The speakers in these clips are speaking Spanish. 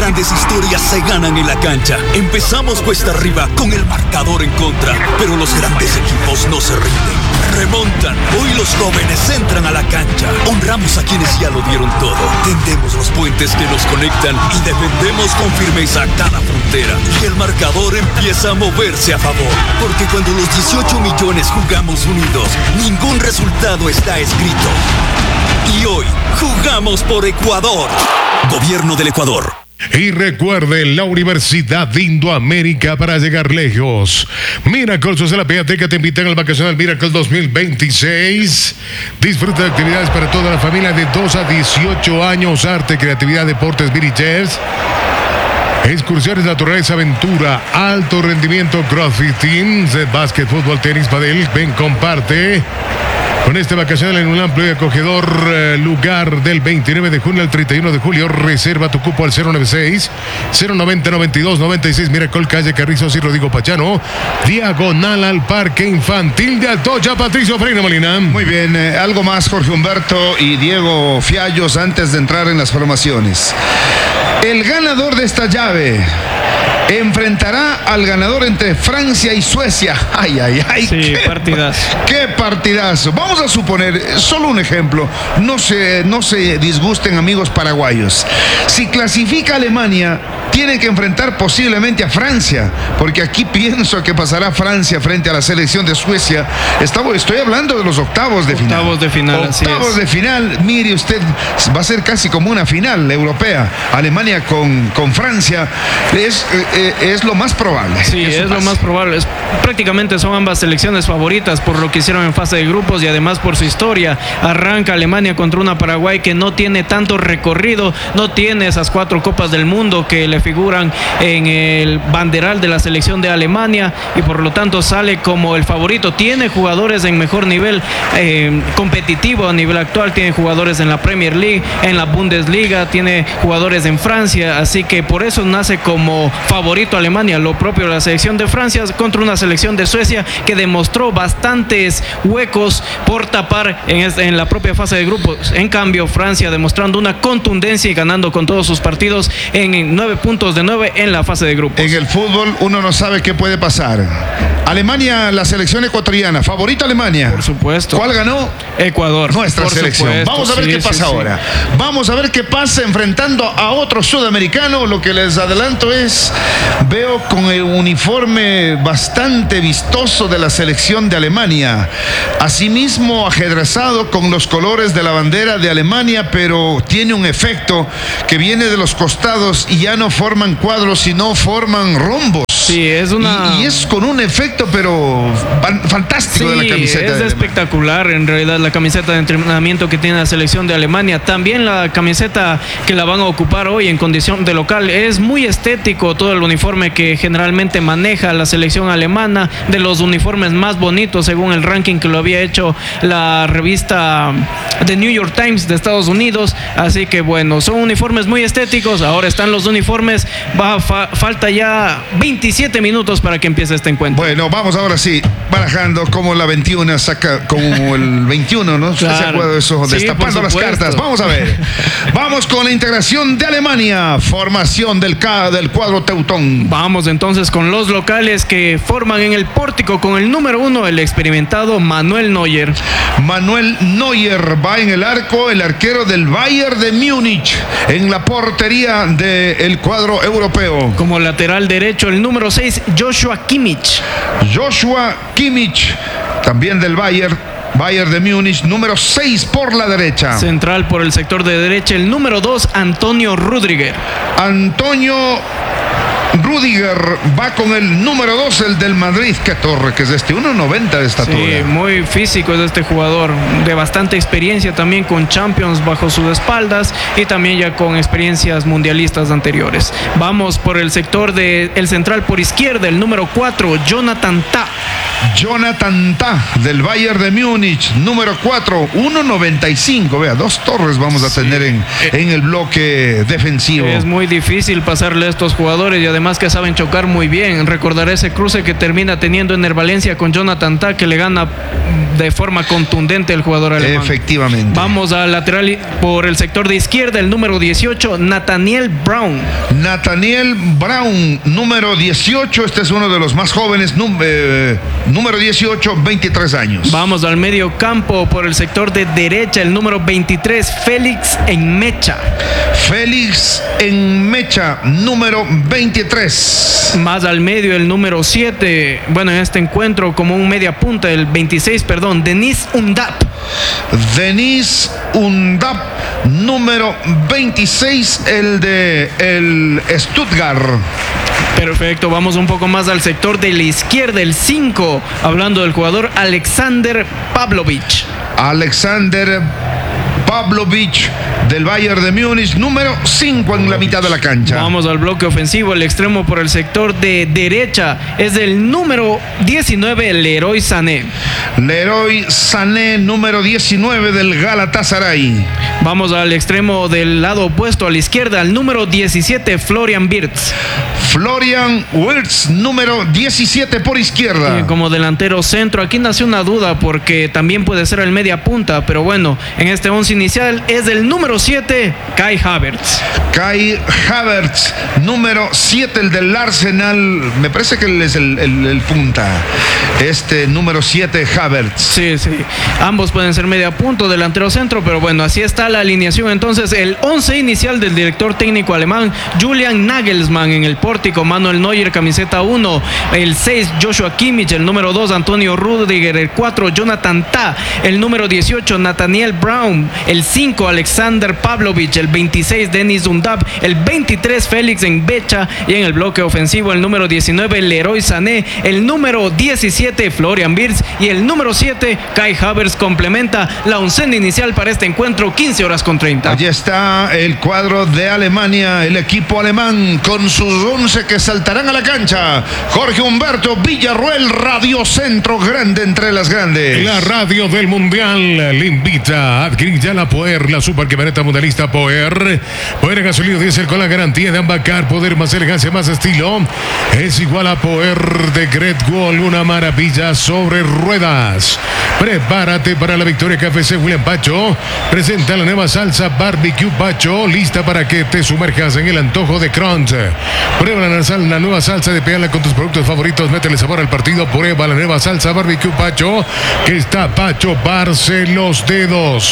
grandes historias se ganan en la cancha. Empezamos cuesta arriba con el marcador en contra, pero los grandes equipos no se rinden. Remontan. Hoy los jóvenes entran a la cancha. Honramos a quienes ya lo dieron todo. Tendemos los puentes que nos conectan y defendemos con firmeza cada frontera. Y el marcador empieza a moverse a favor. Porque cuando los 18 millones jugamos unidos, ningún resultado está escrito. Y hoy jugamos por Ecuador. Gobierno del Ecuador. Y recuerde, la Universidad de Indoamérica para llegar lejos. Miracles de la Peateca te invitan al Vacacional Miracle 2026. Disfruta de actividades para toda la familia de 2 a 18 años. Arte, creatividad, deportes, biriches. Excursiones naturales, aventura, alto rendimiento, crossfit, teams, básquet, fútbol, tenis, padel. Ven, comparte con este vacacional en un amplio y acogedor lugar del 29 de junio al 31 de julio. Reserva tu cupo al 096-090-9296. Miracle, calle Carrizos y Rodrigo Pachano, diagonal al Parque Infantil de Atocha. Patricio Freire Molina. Muy bien, algo más, Jorge Humberto y Diego Fiallos, antes de entrar en las formaciones. El ganador de esta llave enfrentará al ganador entre Francia y Suecia. Ay, ay, ay. Sí, partidazo. Qué partidazo. Vamos a suponer, solo un ejemplo, no se disgusten, amigos paraguayos. Si clasifica Alemania, tiene que enfrentar posiblemente a Francia, porque aquí pienso que pasará Francia frente a la selección de Suecia. Estoy hablando de los octavos de final. Octavos de final, así es. Octavos de final, mire usted, va a ser casi como una final europea. Alemania con Francia es lo más probable. Sí, es lo más probable. Prácticamente son ambas selecciones favoritas por lo que hicieron en fase de grupos y además por su historia. Arranca Alemania contra una Paraguay que no tiene tanto recorrido, no tiene esas 4 copas del mundo que le figuran en el banderal de la selección de Alemania y por lo tanto sale como el favorito. Tiene jugadores en mejor nivel competitivo a nivel actual, tiene jugadores en la Premier League, en la Bundesliga, tiene jugadores en Francia, así que por eso nace como favorito Alemania. Lo propio de la selección de Francia contra una selección de Suecia que demostró bastantes huecos por tapar en la propia fase de grupos. En cambio, Francia demostrando una contundencia y ganando con todos sus partidos en 9 puntos de 9 en la fase de grupos. En el fútbol uno no sabe qué puede pasar. Alemania, la selección ecuatoriana, favorita Alemania. Por supuesto. ¿Cuál ganó? Ecuador. Nuestra por selección. Supuesto. Vamos a ver qué pasa ahora. Vamos a ver qué pasa enfrentando a otro sudamericano. Lo que les adelanto es, veo con el uniforme bastante vistoso de la selección de Alemania. Asimismo, ajedrezado con los colores de la bandera de Alemania, pero tiene un efecto que viene de los costados y ya no forman cuadros, sino forman rombos. Sí, es una... Y es con un efecto, pero fantástico, sí, de la camiseta. Es espectacular, en realidad, la camiseta de entrenamiento que tiene la selección de Alemania. También la camiseta que la van a ocupar hoy en condición de local. Es muy estético todo el uniforme que generalmente maneja la selección alemana, de los uniformes más bonitos según el ranking que lo había hecho la revista The New York Times de Estados Unidos. Así que bueno, son uniformes muy estéticos. Ahora están los uniformes. Falta ya 27 minutos para que empiece este encuentro. Bueno, vamos ahora sí, barajando como la 21 saca, como el 21, ¿no? Claro. ¿Se acuerda de eso? Destapando las cartas. Vamos a ver. Vamos con la integración de Alemania. Formación del cuadro teutón. Vamos entonces con los locales que forman en el pórtico con el número 1, el experimentado Manuel Neuer. Manuel Neuer va en el arco, el arquero del Bayern de Múnich, en la portería del cuadro europeo. Como lateral derecho, el número 6, Joshua Kimmich. Joshua Kimmich, también del Bayern de Múnich, número 6 por la derecha. Central por el sector de derecha, el número 2, Antonio Rüdiger. Antonio Rüdiger va con el número 2, el del Madrid. Qué torre que es este, 1.90 de estatura. Sí, muy físico es este jugador, de bastante experiencia también, con Champions bajo sus espaldas y también ya con experiencias mundialistas anteriores. Vamos por el sector del central por izquierda, el número 4, Jonathan Tah. Jonathan Tah, del Bayern de Múnich, número 4, 1.95. Vea, 2 torres vamos a tener en el bloque defensivo. Es muy difícil pasarle a estos jugadores y además que saben chocar muy bien. Recordaré ese cruce que termina teniendo en el Valencia con Jonathan Tah, que le gana de forma contundente el jugador alemán. Efectivamente. Vamos al lateral por el sector de izquierda, el número 18, Nathaniel Brown. Nathaniel Brown, número 18. Este es uno de los más jóvenes, número 18, 23 años. Vamos al medio campo por el sector de derecha, el número 23, Félix Enmecha. Félix Enmecha, número 23. Más al medio, el número 7, bueno, en este encuentro como un media punta, el 26, perdón, Denis Undap. Denis Undap, número 26, el Stuttgart. Perfecto, vamos un poco más al sector de la izquierda, el 5, hablando del jugador Alexander Pavlovich. Alexander Pavlovich del Bayern de Múnich, número 5 en la mitad de la cancha. Vamos al bloque ofensivo, el extremo por el sector de derecha es el número 19, Leroy Sané. Leroy Sané, número 19 del Galatasaray. Vamos al extremo del lado opuesto, a la izquierda, el número 17, Florian Wirtz. Florian Wirtz, número 17 por izquierda. Como delantero centro, aquí nació una duda porque también puede ser el media punta, pero bueno, en este 11 inicial es el número 7, Kai Havertz. Kai Havertz, número 7, el del Arsenal. Me parece que él es el punta. Este número 7, Havertz. Sí. Ambos pueden ser media punta o delantero centro, pero bueno, así está la alineación. Entonces, el 11 inicial del director técnico alemán, Julian Nagelsmann. En el pórtico, Manuel Neuer, camiseta 1. El 6, Joshua Kimmich. El número 2, Antonio Rüdiger. El 4, Jonathan Tah. El número 18, Nathaniel Brown. El 5, Alexander Pavlovich. El 26, Denis Undap. El 23, Félix Enmecha. Y en el bloque ofensivo, el número 19, Leroy Sané. El número 17, Florian Wirtz. Y el número 7, Kai Havertz, complementa la oncena inicial para este encuentro, 15:30. Allí está el cuadro de Alemania, el equipo alemán con sus 11 que saltarán a la cancha. Jorge Humberto Villarroel, Radio Centro, grande entre las grandes. La radio del Mundial le invita a adquirir ya la Poer, la super camioneta mundialista Poer. Poer gasolina diésel con la garantía de Ambacar, poder más elegancia, más estilo. Es igual a Poer de Great Wall, una maravilla sobre ruedas. Prepárate para la victoria. KFC William Pacho presenta la nueva salsa Barbecue Pacho, lista para que te sumerjas en el antojo de crunch. Prueba la nueva salsa de peala con tus productos favoritos. Métele sabor al partido. Prueba la nueva salsa Barbecue Pacho, que está Pacho parce los dedos.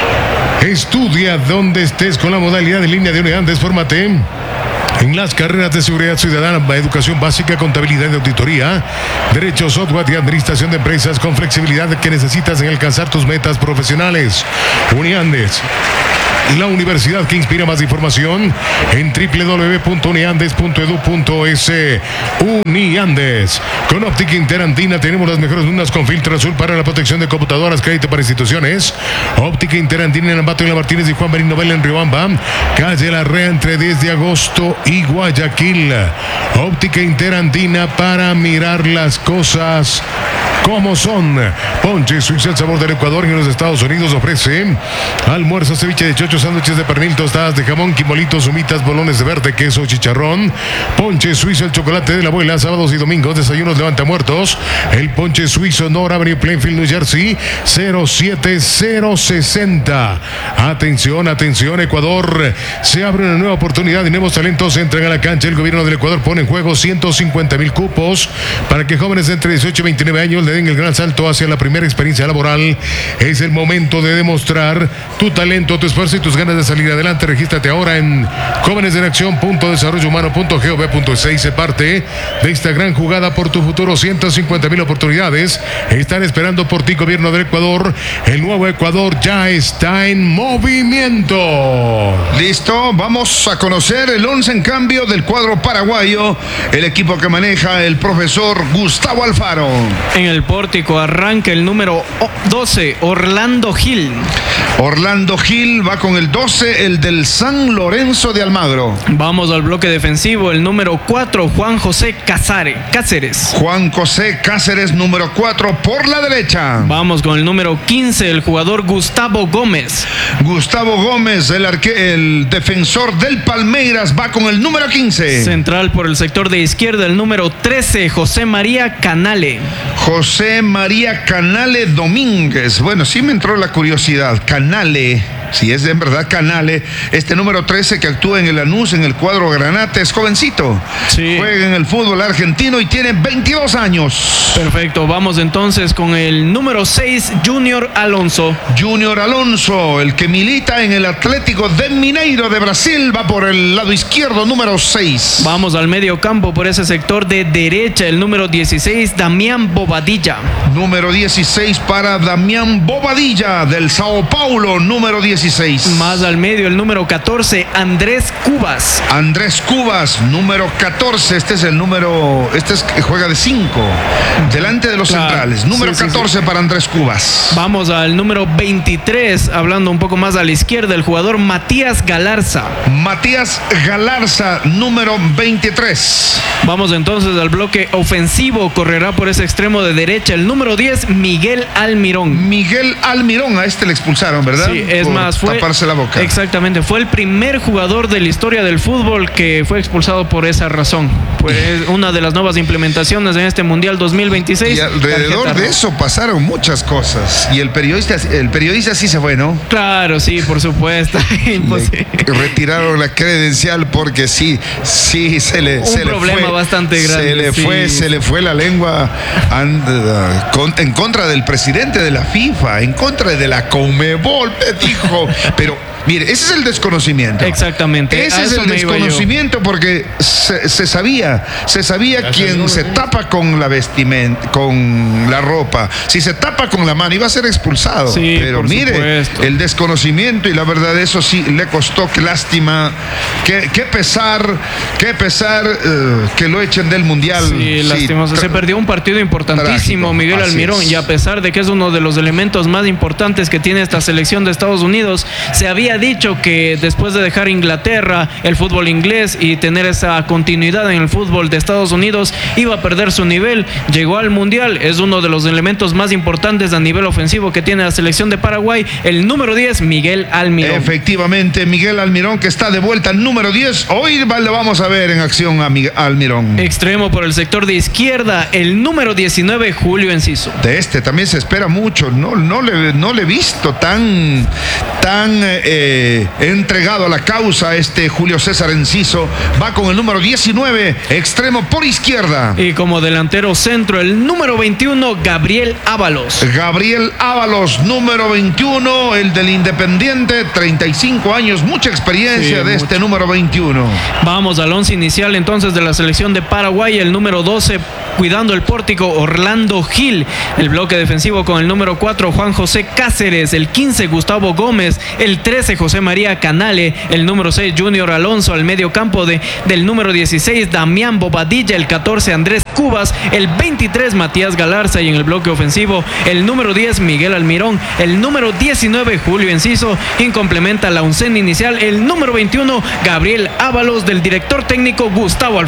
Estudia donde estés con la modalidad de línea de unidades. Fórmate en las carreras de seguridad ciudadana, educación básica, contabilidad y auditoría, derecho, software y administración de empresas, con flexibilidad que necesitas en alcanzar tus metas profesionales. Uniandes, la universidad que inspira. Más información en www.uniandes.edu.es. Uniandes, con óptica interandina tenemos las mejores lunas con filtro azul para la protección de computadoras, crédito para instituciones. Óptica interandina en Ambato y La Martínez y Juan Marín Novel en Riobamba, calle La Rea entre 10 de agosto y Guayaquil. Óptica interandina para mirar las cosas como son. Ponche Suiza, el sabor del Ecuador, en los Estados Unidos ofrece almuerzo, ceviche de chocho, sándwiches de pernil, tostadas de jamón, quimolitos, humitas, bolones de verde, queso, chicharrón. Ponche Suizo, el chocolate de la abuela, sábados y domingos, desayunos levantamuertos. El ponche suizo, North Avenue, Plainfield, New Jersey, 07060. Atención, Ecuador. Se abre una nueva oportunidad y nuevos talentos entran a la cancha. El gobierno del Ecuador pone en juego 150,000 cupos para que jóvenes de entre 18 y 29 años le den el gran salto hacia la primera experiencia laboral. Es el momento de demostrar tu talento, tu esfuerzo y tus ganas de salir adelante. Regístrate ahora en jóvenesenaccion.desarrollohumano.gov.es y se parte de esta gran jugada por tu futuro. 150,000 oportunidades están esperando por ti, gobierno del Ecuador. El nuevo Ecuador ya está en movimiento. Listo, vamos a conocer el 11 en cambio del cuadro paraguayo, el equipo que maneja el profesor Gustavo Alfaro. En el pórtico arranca el número 12, Orlando Gil. Orlando Gil va con el 12, el del San Lorenzo de Almagro. Vamos al bloque defensivo, el número 4, Juan José Cáceres. Juan José Cáceres, número 4 por la derecha. Vamos con el número 15, el jugador Gustavo Gómez. Gustavo Gómez, el defensor del Palmeiras, va con el número 15. Central por el sector de izquierda, el número 13, José María Canale. José María Canale Domínguez. Bueno, sí me entró la curiosidad. Canale, si es en verdad Canale, este número 13 que actúa en el Lanús, en el cuadro Granate, es jovencito. Sí. Juega en el fútbol argentino y tiene 22 años. Perfecto, vamos entonces con el número 6, Junior Alonso. Junior Alonso, el que milita en el Atlético de Mineiro de Brasil, va por el lado izquierdo, número 6. Vamos al medio campo por ese sector de derecha, el número 16, Damián Bobadilla. Número 16 para Damián Bobadilla del Sao Paulo, número 16. Más al medio, el número 14, Andrés Cubas. Andrés Cubas, número 14. Este es que juega de 5, delante de los centrales. Número 14 para Andrés Cubas. Vamos al número 23, hablando un poco más a la izquierda, el jugador Matías Galarza. Matías Galarza, número 23. Vamos entonces al bloque ofensivo, correrá por ese extremo de derecha, el número 10, Miguel Almirón. Miguel Almirón, a este le expulsaron, ¿verdad? Sí, es por más, fue taparse la boca. Exactamente, fue el primer jugador de la historia del fútbol que fue expulsado por esa razón. Pues una de las nuevas implementaciones en este Mundial 2026. Y alrededor de eso pasaron muchas cosas. Y el periodista sí se fue, ¿no? Claro, sí, por supuesto. Retiraron la credencial porque sí se le problema fue, bastante grande. Se le fue la lengua en contra del presidente de la FIFA, en contra de la Conmebol, dijo. Pero mire, ese es el desconocimiento. Exactamente. Ese es el desconocimiento porque se sabía quien se tapa con la vestimenta, con la ropa, si se tapa con la mano iba a ser expulsado. Sí, pero mire, supuesto, el desconocimiento, y la verdad eso sí le costó, qué lástima, qué pesar que lo echen del Mundial. Sí, lastimoso. Se perdió un partido importantísimo, trágico, Miguel Almirón, y a pesar de que es uno de los elementos más importantes que tiene esta selección de Estados Unidos, se había dicho que después de dejar Inglaterra, el fútbol inglés, y tener esa continuidad en el fútbol de Estados Unidos, iba a perder su nivel. Llegó al Mundial, es uno de los elementos más importantes a nivel ofensivo que tiene la selección de Paraguay, el número 10, Miguel Almirón. Efectivamente, Miguel Almirón, que está de vuelta al número 10. Hoy lo vamos a ver en acción a Miguel Almirón. Extremo por el sector de izquierda, el número 19, Julio Enciso. De este también se espera mucho. No le he visto tan entregado a la causa este Julio César Enciso. Va con el número 19, extremo por izquierda. Y como delantero centro, el número 21, Gabriel Ábalos. Gabriel Ábalos, número 21, el del Independiente, 35 años, mucha experiencia de este número 21. Vamos al 11 inicial entonces de la selección de Paraguay, el número 12, cuidando el pórtico, Orlando Gil. El bloque defensivo con el número 4, Juan José Cáceres, el 15, Gustavo Gómez, el 13, José María Canale, el número 6, Junior Alonso, al medio campo del número 16, Damián Bobadilla, el 14, Andrés Cubas, el 23, Matías Galarza, y en el bloque ofensivo, el número 10, Miguel Almirón, el número 19, Julio Enciso, quien complementa la oncena inicial, el número 21, Gabriel Ábalos, del director técnico Gustavo Alfaro.